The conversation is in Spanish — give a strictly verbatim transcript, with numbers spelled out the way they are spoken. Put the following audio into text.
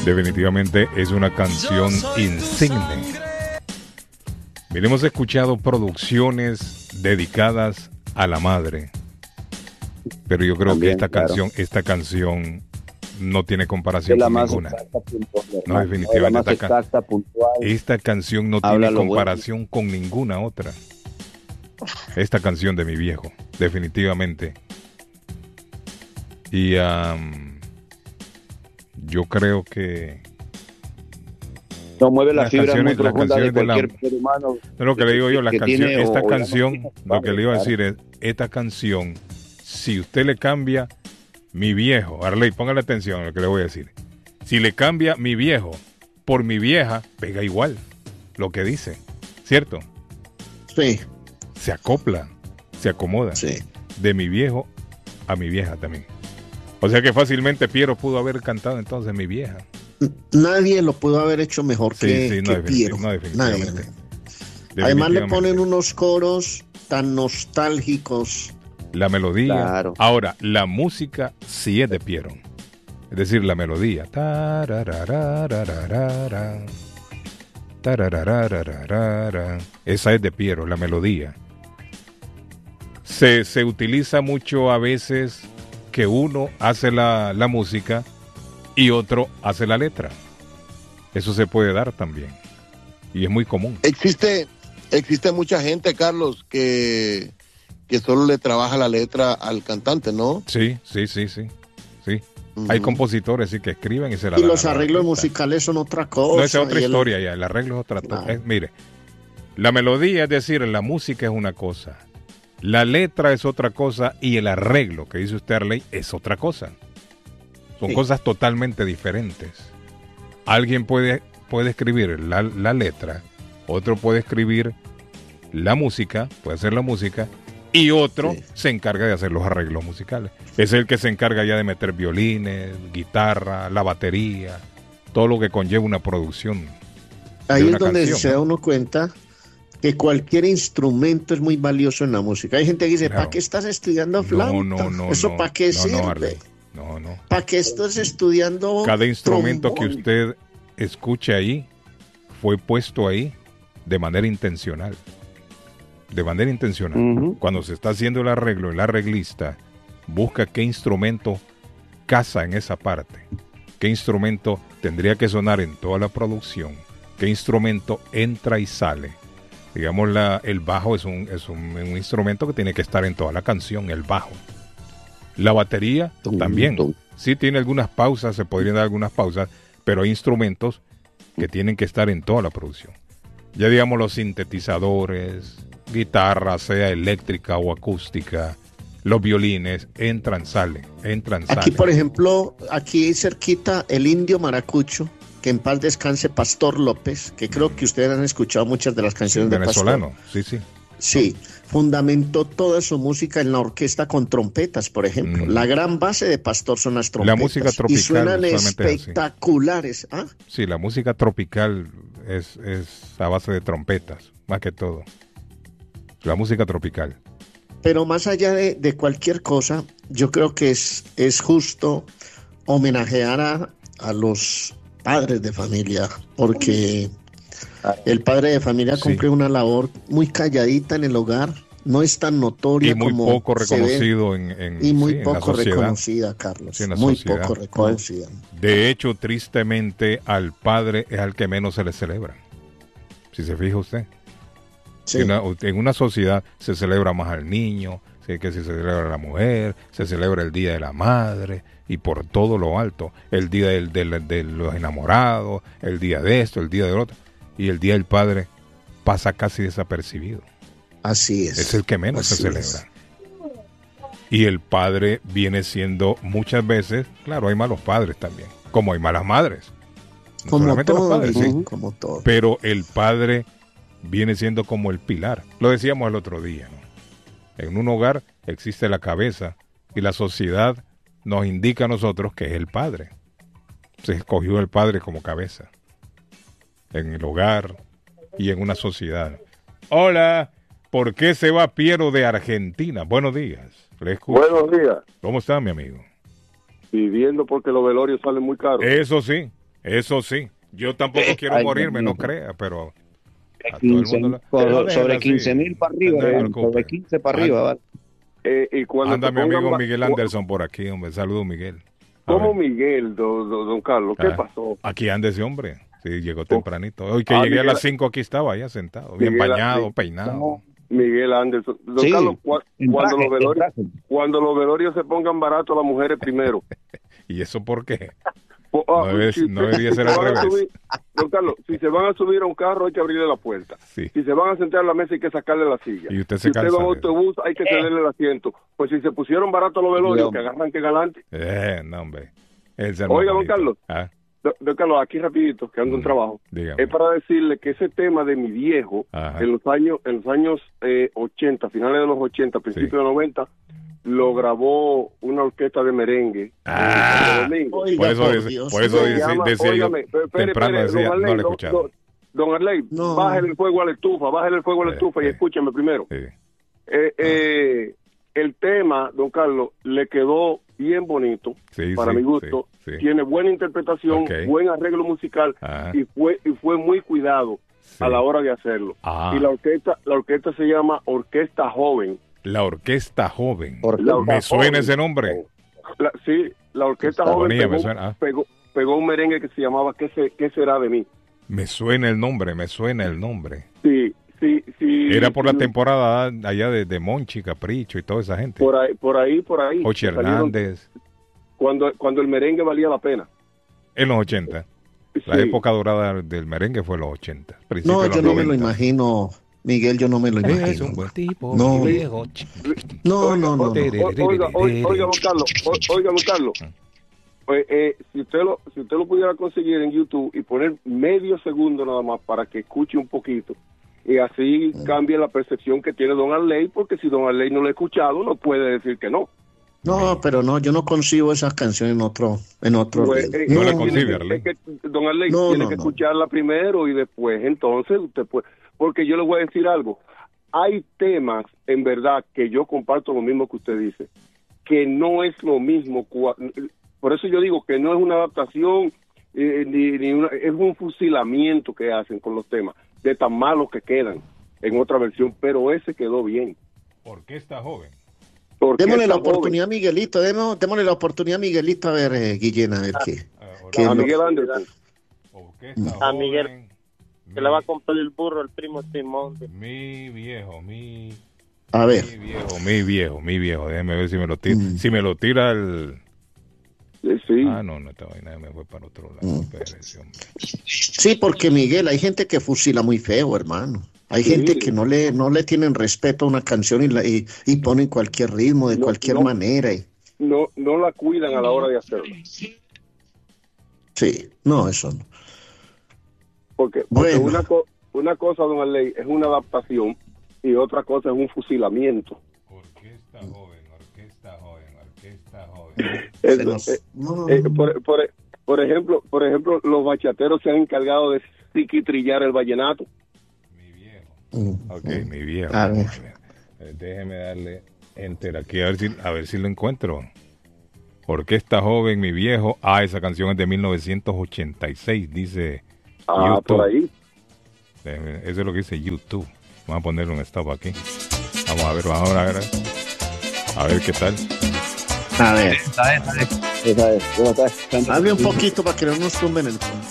Definitivamente es una canción insigne. Mira, hemos escuchado producciones dedicadas a la madre, pero yo creo También, que esta claro. canción, esta canción no tiene comparación con ninguna. Exacta, puntual, no, definitivamente esta, exacta, puntual, esta canción no tiene comparación bueno. con ninguna otra. Esta canción de mi viejo, definitivamente. Y um, yo creo que no mueve la fibra muy profunda de cualquier ser humano. Es lo que le digo yo, la canción, esta o, canción, o lo que le iba a decir es, esta canción, si usted le cambia mi viejo, Arley, póngale atención a lo que le voy a decir. Si le cambia mi viejo por mi vieja, pega igual lo que dice, ¿cierto? Sí. Se acopla, se acomoda. Sí. De mi viejo a mi vieja también. O sea que fácilmente Piero pudo haber cantado entonces mi vieja. Nadie lo pudo haber hecho mejor sí, que, sí, no, que Piero. No, definitivamente. Nadie. Además le ponen unos coros tan nostálgicos. La melodía. Claro. Ahora, la música sí es de Piero. Es decir, la melodía. Esa es de Piero, la melodía. Se, se utiliza mucho a veces que uno hace la, la música y otro hace la letra. Eso se puede dar también. Y es muy común. Existe, existe mucha gente, Carlos, que, que solo le trabaja la letra al cantante, ¿no? Sí, sí, sí, sí. sí. Uh-huh. Hay compositores sí, que escriben y se la y dan. Y los arreglos musicales son otra cosa. No, esa es otra historia el... ya. El arreglo es otra cosa. Ah. Mire, la melodía, es decir, la música es una cosa. La letra es otra cosa y el arreglo que dice usted, Arley, es otra cosa. Son sí. cosas totalmente diferentes. Alguien puede, puede escribir la, la letra, otro puede escribir la música, puede hacer la música, y otro sí. se encarga de hacer los arreglos musicales. Es el que se encarga ya de meter violines, guitarra, la batería, todo lo que conlleva una producción. Ahí de una es donde canción, se da ¿no? uno cuenta que cualquier instrumento es muy valioso en la música. Hay gente que dice, claro. ¿para qué estás estudiando flauta? No, no, no. ¿Eso no, para qué no, sirve? No, no. no. ¿Para qué estás estudiando Cada instrumento trombón? que usted escuche ahí fue puesto ahí de manera intencional. De manera intencional. Uh-huh. Cuando se está haciendo el arreglo, el arreglista busca qué instrumento casa en esa parte. Qué instrumento tendría que sonar en toda la producción. Qué instrumento entra y sale. Digamos, la, el bajo es, un, es un, un instrumento que tiene que estar en toda la canción, el bajo. La batería tum, también. Tum. Sí tiene algunas pausas, se podrían dar algunas pausas, pero hay instrumentos que tienen que estar en toda la producción. Ya digamos los sintetizadores, guitarra, sea eléctrica o acústica, los violines, entran, salen, entran, salen. Aquí, por ejemplo, aquí cerquita, el Indio Maracucho, que en paz descanse, Pastor López, que creo que ustedes han escuchado muchas de las canciones sí, de venezolano, Pastor. sí, sí. Sí, fundamentó toda su música en la orquesta con trompetas, por ejemplo. Mm. La gran base de Pastor son las trompetas. La música tropical. Y suenan espectaculares. ¿Ah? Sí, la música tropical es, es a base de trompetas, más que todo. La música tropical. Pero más allá de, de cualquier cosa, yo creo que es, es justo homenajear a, a los padres de familia, porque el padre de familia cumple sí. una labor muy calladita en el hogar, no es tan notoria y muy como poco reconocido en, en y muy sí, poco en la reconocida, Carlos, sí, en la muy sociedad. poco reconocida. De hecho, tristemente al padre es al que menos se le celebra, si se fija usted. Sí. En, una, en una sociedad se celebra más al niño, sí, que se celebra a la mujer, se celebra el día de la madre y por todo lo alto, el día del, del, de los enamorados, el día de esto, el día del otro, y el día del padre pasa casi desapercibido. Así es. Es el que menos Así se celebra. Es. Y el padre viene siendo muchas veces, claro, hay malos padres también, como hay malas madres. No como solamente todo, los padres, ¿sí? sí, como todo. Pero el padre viene siendo como el pilar. Lo decíamos el otro día, ¿no? En un hogar existe la cabeza y la sociedad nos indica a nosotros que es el padre. Se escogió el padre como cabeza en el hogar y en una sociedad. Hola, ¿por qué se va Piero de Argentina? Buenos días. Le escucho. Buenos días. ¿Cómo está, mi amigo? Pidiendo porque los velorios salen muy caros. Eso sí, Eso sí. Yo tampoco eh, quiero ay, morirme, no crea, pero... quince, lo, sobre sobre quince mil para arriba, eh, sobre quince para arriba. ¿Vale? Eh, y cuando Anda mi amigo Miguel Anderson por aquí, hombre. Saludos, Miguel. A ¿Cómo ver. Miguel, don, don Carlos? ¿Qué ah, pasó? Aquí anda ese hombre. Sí, llegó tempranito. Hoy que ah, llegué Miguel, a las cinco aquí estaba ya sentado, bien Miguel, bañado, Miguel, peinado. No. Miguel Anderson. Don sí, Carlos, cu cuando, los velorios, cuando los velorios se pongan baratos, las mujeres primero. ¿Y eso por qué? Oh, no, debe, si no debería ser al revés. Subir, don Carlos, si se van a subir a un carro hay que abrirle la puerta. Sí. Si se van a sentar a la mesa hay que sacarle la silla. Y usted se si usted va a un autobús hay que cederle el asiento. Pues si se pusieron baratos los velorios, que agarran que galante. Eh, no, hombre. Oiga, don Carlos. ¿Ah? Don, don Carlos, aquí rapidito, que ando en mm, trabajo. Dígame. Es para decirle que ese tema de mi viejo, Ajá. en los años en los años eh, ochenta, finales de los ochenta, principios sí. de los noventa, lo grabó una orquesta de merengue. Ah, oiga, por eso, por Dios, por eso decía, llama, decía óigame, yo espere, temprano espere, decía, Arley, no lo he escuchado. Don, don Arley, no. bájale el fuego a la estufa, bájale el fuego a la estufa eh, y eh, escúchame primero. Eh. Eh, eh, el tema, don Carlos, le quedó bien bonito, sí, para sí, mi gusto. Sí, sí. Tiene buena interpretación, okay. buen arreglo musical ah. y fue y fue muy cuidado sí. a la hora de hacerlo. Ah. Y la orquesta, la orquesta se llama Orquesta Joven. La Orquesta Joven. Orquesta me suena joven. Ese nombre. La, sí, la Orquesta Está Joven pegó, me suena. Ah. Pegó, pegó un merengue que se llamaba ¿Qué, se, ¿Qué será de mí? Me suena el nombre, me suena el nombre. Sí, sí, sí. Era por la temporada allá de, de Monchi, Capricho y toda esa gente. Por ahí, por ahí, por ahí. Ochi Hernández. Cuando, cuando el merengue valía la pena. En los ochenta. Sí. La época dorada del merengue fue los ochenta. No, yo no noventa. Me lo imagino... Miguel, yo no me lo imagino. Es un buen tipo, no. Viejo. No, no, no. no. Oiga, oiga, oiga, don Carlos, oiga, don Carlos. Pues, eh, si usted lo, si usted lo pudiera conseguir en YouTube y poner medio segundo nada más para que escuche un poquito y así cambie la percepción que tiene don Arley, porque si don Arley no lo ha escuchado, no puede decir que no. No, pero no, yo no concibo esas canciones en otro, en otro. Pues, eh, no, no la concibe, Arley. Es que don Arley no, tiene no, que no. escucharla primero y después, entonces usted puede. Porque yo le voy a decir algo, hay temas, en verdad, que yo comparto lo mismo que usted dice, que no es lo mismo, por eso yo digo que no es una adaptación, eh, ni, ni una, es un fusilamiento que hacen con los temas, de tan malos que quedan en otra versión, pero ese quedó bien. Orquesta Joven. Orquesta démosle la joven. oportunidad a Miguelito, démosle, démosle la oportunidad a Miguelito, a ver, eh, Guillén, a ver ah, qué. Ah, qué a Miguel Anderson. A Miguel. Se le va a comprar el burro al primo Simón. Mi viejo, mi... A ver. Mi viejo, mi viejo, mi viejo. Déjeme ver si me lo tira. Mm. Si me lo tira el... Sí. Ah, no, no, esta vaina me fue para otro lado. Mm. Sí, porque Miguel, hay gente que fusila muy feo, hermano. Hay sí. gente que no le no le tienen respeto a una canción y, la, y, y ponen cualquier ritmo, de no, cualquier no, manera. Y... No, no la cuidan a la hora de hacerlo. Sí, no, eso no. Porque, porque bueno. una, co una cosa, don Arley, es una adaptación y otra cosa es un fusilamiento. Orquesta joven, orquesta joven, orquesta joven. Es, nos... eh, no. eh, por, por, por ejemplo, por ejemplo, los bachateros se han encargado de psiquitrillar el vallenato. Mi viejo. Mm. Ok, mm. mi viejo. A ver. Déjeme darle enter aquí a ver si a ver si lo encuentro. Orquesta joven, mi viejo. Ah, esa canción es de mil novecientos ochenta y seis, dice. Ah, YouTube. Por ahí. Eso es lo que dice YouTube. Vamos a ponerle un stop aquí. Vamos a ver, vamos a ver. A ver qué tal. A ver. Esa es, esa es. Esa es. Hable un poquito para que no nos tumben el fondo.